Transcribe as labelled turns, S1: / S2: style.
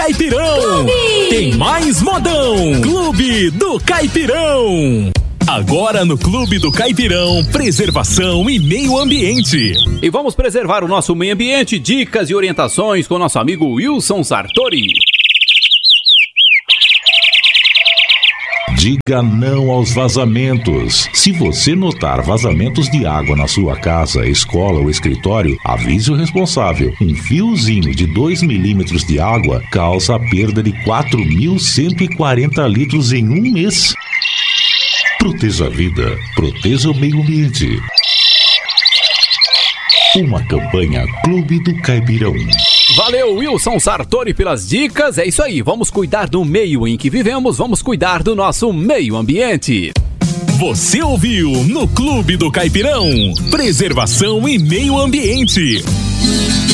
S1: Caipirão. Tem mais modão. Clube do Caipirão. Agora no Clube do Caipirão, preservação e meio ambiente.
S2: E vamos preservar o nosso meio ambiente, dicas e orientações com nosso amigo Wilson Sartori.
S3: Diga não aos vazamentos. Se você notar vazamentos de água na sua casa, escola ou escritório, avise o responsável. Um fiozinho de 2 milímetros de água causa a perda de 4.140 litros em um mês. Proteja a vida, proteja o meio ambiente. Uma campanha Clube do Caipirão.
S2: Valeu, Wilson Sartori, pelas dicas. É isso aí, vamos cuidar do meio em que vivemos, vamos cuidar do nosso meio ambiente.
S1: Você ouviu no Clube do Caipirão, preservação e meio ambiente.